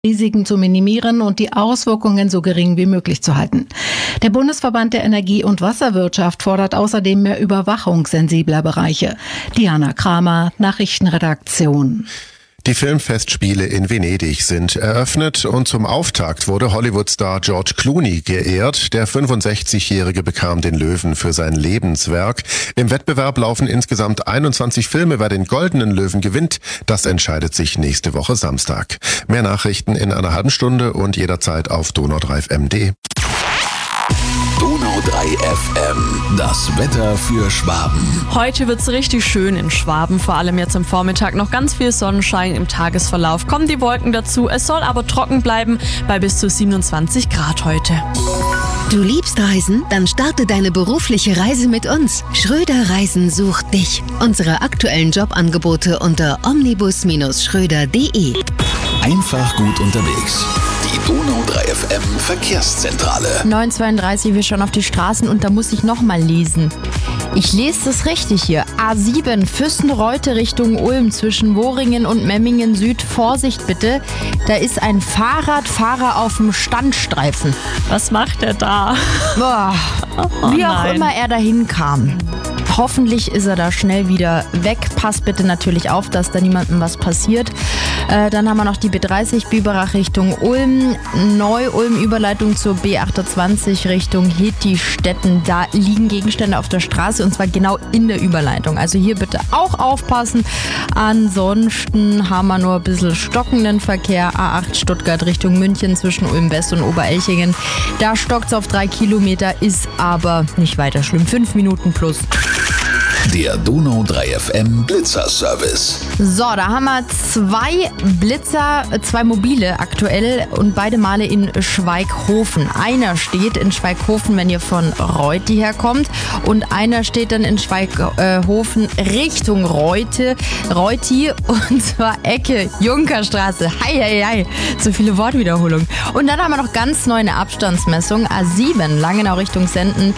Risiken zu minimieren und die Auswirkungen so gering wie möglich zu halten. Der Bundesverband der Energie- und Wasserwirtschaft fordert außerdem mehr Überwachung sensibler Bereiche. Diana Kramer, Nachrichtenredaktion. Die Filmfestspiele in Venedig sind eröffnet und zum Auftakt wurde Hollywood-Star George Clooney geehrt. Der 65-Jährige bekam den Löwen für sein Lebenswerk. Im Wettbewerb laufen insgesamt 21 Filme. Wer den Goldenen Löwen gewinnt, das entscheidet sich nächste Woche Samstag. Mehr Nachrichten in einer halben Stunde und jederzeit auf donau3fm.de. Donau 3 FM, das Wetter für Schwaben. Heute wird's richtig schön in Schwaben, vor allem jetzt am Vormittag noch ganz viel Sonnenschein. Im Tagesverlauf kommen die Wolken dazu. Es soll aber trocken bleiben bei bis zu 27 Grad heute. Du liebst Reisen? Dann starte deine berufliche Reise mit uns. Schröder Reisen sucht dich. Unsere aktuellen Jobangebote unter omnibus-schröder.de. Einfach gut unterwegs. Die Donau 3 FM Verkehrszentrale. 9:32, wir schauen auf die Straßen und da muss ich nochmal lesen. Ich lese das richtig hier. A7, Füssen-Reute Richtung Ulm zwischen Woringen und Memmingen Süd. Vorsicht bitte, da ist ein Fahrradfahrer auf dem Standstreifen. Was macht er da? Boah, wie auch nein. immer er dahin kam. Hoffentlich ist er da schnell wieder weg. Passt bitte natürlich auf, dass da niemandem was passiert. Dann haben wir noch die B30 Biberach Richtung Ulm. Neu-Ulm-Überleitung zur B28 Richtung Hettistetten. Da liegen Gegenstände auf der Straße und zwar genau in der Überleitung. Also hier bitte auch aufpassen. Ansonsten haben wir nur ein bisschen stockenden Verkehr. A8 Stuttgart Richtung München zwischen Ulm West und Oberelchingen. Da stockt es auf 3 Kilometer, ist aber nicht weiter schlimm. 5 Minuten plus. Der Donau 3 FM Blitzer-Service. So, da haben wir 2 Blitzer, 2 mobile aktuell und beide Male in Schweighofen. Einer steht in Schweighofen, wenn ihr von Reutti herkommt und einer steht dann in Schweighofen Richtung Reutti und zwar Ecke Junkerstraße. Hei, so viele Wortwiederholungen. Und dann haben wir noch ganz neu eine Abstandsmessung, A7, Langenau Richtung Senden.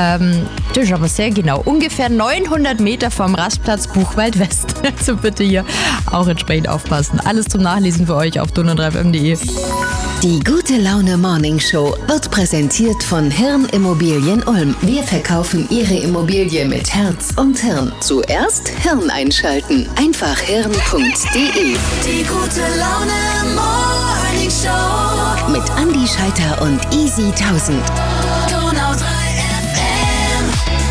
Das ist aber sehr genau, ungefähr 900 Meter vom Rastplatz Buchwald West. Also bitte hier auch entsprechend aufpassen. Alles zum Nachlesen für euch auf donau3fm.de. Die gute Laune Morning Show wird präsentiert von Hirn Immobilien Ulm. Wir verkaufen Ihre Immobilie mit Herz und Hirn. Zuerst Hirn einschalten. Einfach hirn.de. Die gute Laune Morning Show Mit Andi Scheiter und Easy 1000. Donau 3 FM.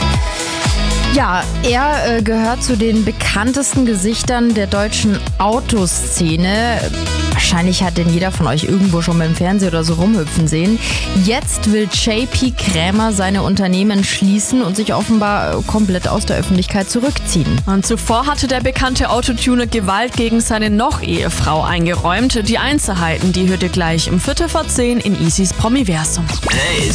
Ja, er gehört zu den bekanntesten Gesichtern der deutschen Autoszene. Wahrscheinlich hat den jeder von euch irgendwo schon beim Fernsehen oder so rumhüpfen sehen. Jetzt will JP Krämer seine Unternehmen schließen und sich offenbar komplett aus der Öffentlichkeit zurückziehen. Und zuvor hatte der bekannte Autotuner Gewalt gegen seine Noch-Ehefrau eingeräumt. Die Einzelheiten, die hört ihr gleich um 9:45 in Easys Promiversum. Hey,